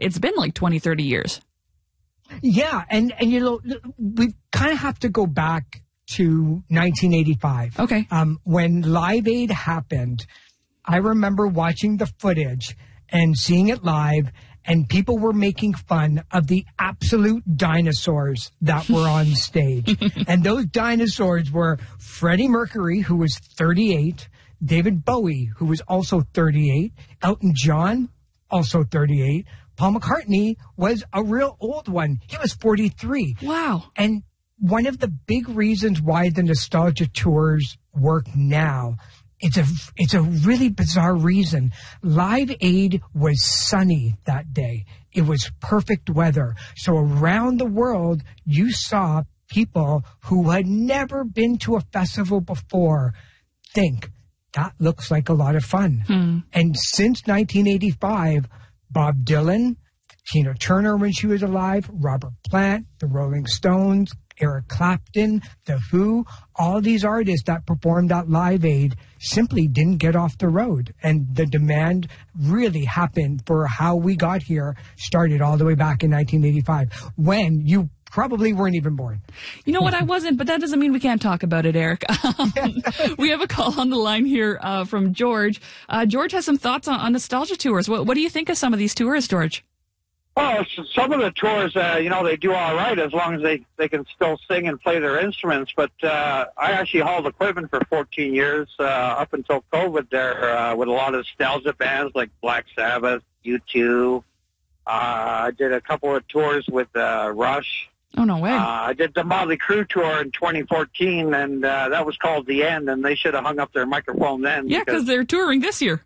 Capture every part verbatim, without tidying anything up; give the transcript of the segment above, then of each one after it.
it's been like twenty, thirty years. Yeah, and, and you know, we kind of have to go back to nineteen eighty-five. Okay. Um, when Live Aid happened, I remember watching the footage and seeing it live, and people were making fun of the absolute dinosaurs that were on stage. And those dinosaurs were Freddie Mercury, who was thirty-eight, David Bowie, who was also thirty-eight, Elton John, also thirty-eight, Paul McCartney was a real old one. He was forty-three. Wow. And one of the big reasons why the nostalgia tours work now, it's a, it's a really bizarre reason. Live Aid was sunny that day. It was perfect weather. So around the world, you saw people who had never been to a festival before think, that looks like a lot of fun. Hmm. And since nineteen eighty-five, Bob Dylan, Tina Turner when she was alive, Robert Plant, the Rolling Stones, Eric Clapton, The Who, all these artists that performed at Live Aid simply didn't get off the road. And the demand really happened for how we got here, started all the way back in nineteen eighty-five, when you probably weren't even born. You know what? I wasn't, but that doesn't mean we can't talk about it, Eric. Um, we have a call on the line here uh, from George. Uh, George has some thoughts on, on nostalgia tours. What, what do you think of some of these tours, George? Oh, so some of the tours, uh, you know, they do all right as long as they, they can still sing and play their instruments. But uh, I actually hauled equipment for fourteen years uh, up until COVID there uh, with a lot of nostalgia bands like Black Sabbath, U two. Uh, I did a couple of tours with uh, Rush. Oh, no way. Uh, I did the Motley Crue tour in twenty fourteen, and uh, that was called The End, and they should have hung up their microphone then. Yeah, because they're touring this year.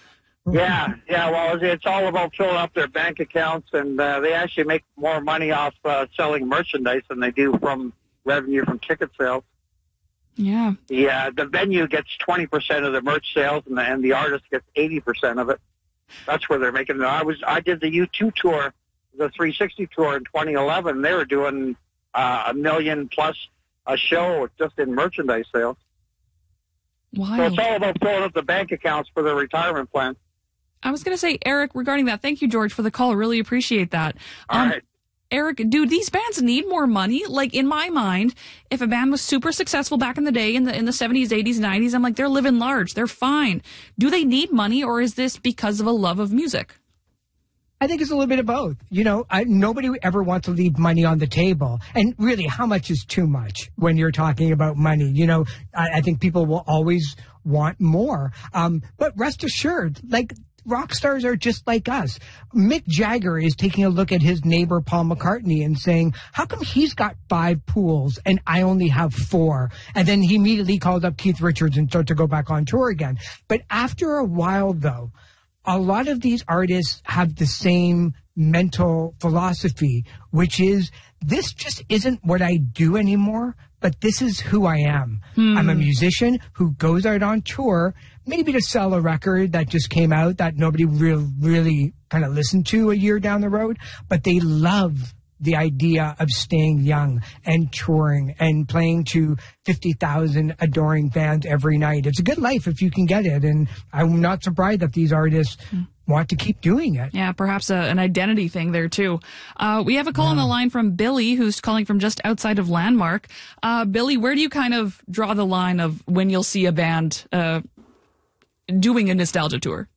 Yeah, yeah. Well, it's all about filling up their bank accounts, and uh, they actually make more money off uh, selling merchandise than they do from revenue from ticket sales. Yeah. The uh, the venue gets twenty percent of the merch sales, and the, and the artist gets eighty percent of it. That's where they're making it. I was I did the U two tour, the three sixty tour in twenty eleven. They were doing uh, a million plus a show just in merchandise sales. Wow. So it's all about filling up the bank accounts for their retirement plan. I was going to say, Eric, regarding that, thank you, George, for the call. Really appreciate that. All um, right. Eric, do these bands need more money? Like, in my mind, if a band was super successful back in the day, in the in the seventies, eighties, nineties, I'm like, they're living large. They're fine. Do they need money, or is this because of a love of music? I think it's a little bit of both. You know, I, nobody ever wants to leave money on the table. And really, how much is too much when you're talking about money? You know, I, I think people will always want more. Um, but rest assured, like, rock stars are just like us. Mick Jagger is taking a look at his neighbor Paul McCartney and saying, how come he's got five pools and I only have four? And then he immediately called up Keith Richards and started to go back on tour again. But after a while, though, a lot of these artists have the same mental philosophy, which is, this just isn't what I do anymore, but this is who I am. Hmm. I'm a musician who goes out on tour, maybe to sell a record that just came out that nobody really, really kind of listened to a year down the road, but they love the idea of staying young and touring and playing to fifty thousand adoring fans every night. It's a good life if you can get it, and I'm not surprised that these artists hmm. want to keep doing it. Yeah, perhaps a, an identity thing there, too. Uh, we have a call yeah. on the line from Billy, who's calling from just outside of Landmark. Uh, Billy, where do you kind of draw the line of when you'll see a band uh, doing a nostalgia tour?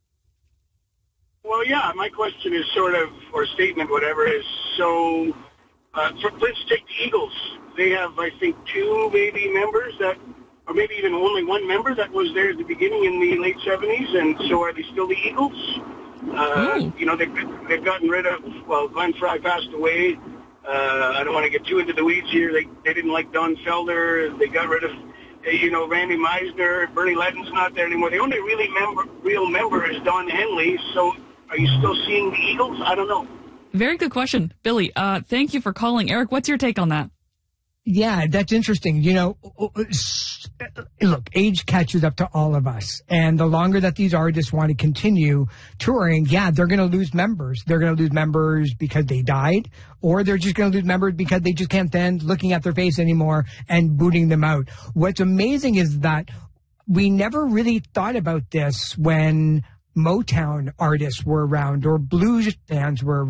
Well, yeah, my question is sort of, or statement, whatever, is so, uh, for, let's take the Eagles. They have, I think, two maybe members that, or maybe even only one member that was there at the beginning in the late seventies, and so are they still the Eagles? Uh, you know, they've, they've gotten rid of, well, Glenn Frey passed away. Uh, I don't want to get too into the weeds here. They, they didn't like Don Felder. They got rid of, you know, Randy Meisner. Bernie Ledden's not there anymore. The only really member, real member is Don Henley, so are you still seeing the Eagles? I don't know. Very good question, Billy. Uh, thank you for calling. Eric, what's your take on that? Yeah, that's interesting. You know, look, age catches up to all of us. And the longer that these artists want to continue touring, yeah, they're going to lose members. They're going to lose members because they died, or they're just going to lose members because they just can't stand looking at their face anymore and booting them out. What's amazing is that we never really thought about this when Motown artists were around or blues bands were around.